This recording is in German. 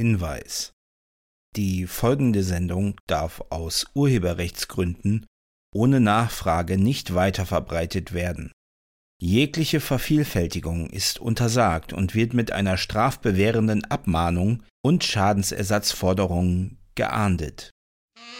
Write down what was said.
Hinweis: Die folgende Sendung darf aus Urheberrechtsgründen ohne Nachfrage nicht weiterverbreitet werden. Jegliche Vervielfältigung ist untersagt und wird mit einer strafbewährenden Abmahnung und Schadensersatzforderungen geahndet.